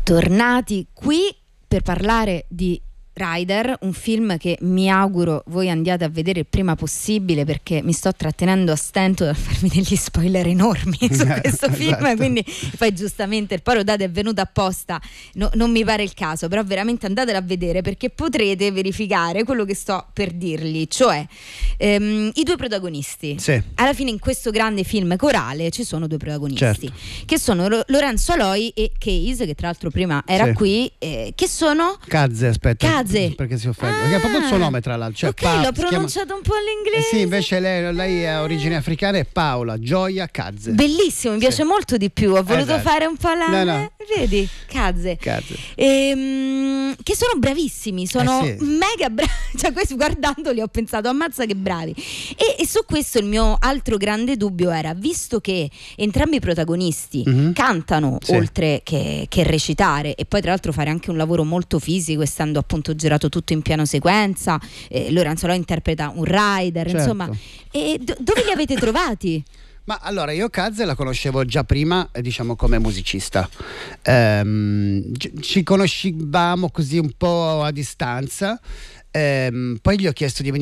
Tornati qui per parlare di Rider, un film che mi auguro voi andiate a vedere il prima possibile, perché mi sto trattenendo a stento dal farvi degli spoiler enormi su questo film, esatto. Quindi poi giustamente il Parodate è venuto apposta, non mi pare il caso, però veramente andatelo a vedere, perché potrete verificare quello che sto per dirgli, cioè i due protagonisti. Sì. Alla fine in questo grande film corale ci sono due protagonisti, certo, che sono Lorenzo Aloi e Case, che tra l'altro prima era qui, che sono Cazze, aspetta, perché si offende, perché è proprio il suo nome, tra l'altro, cioè, ok, l'ho pronunciato un po' all'inglese. Sì, invece lei ha origini africane, è Paola Gioia Cazze. Bellissimo, mi piace molto di più, ho voluto fare un po' la vedi, Cazze. Che sono bravissimi, sono mega bravi, cioè questi guardandoli ho pensato ammazza che bravi, e su questo il mio altro grande dubbio era, visto che entrambi i protagonisti cantano oltre che recitare, e poi tra l'altro fare anche un lavoro molto fisico, essendo appunto girato tutto in piano sequenza, Lorenzo Aloi interpreta un rider, insomma, e dove li avete trovati? Ma allora, io Cazze la conoscevo già prima, diciamo, come musicista. Ci conoscevamo così un po' a distanza. Poi gli ho chiesto di venire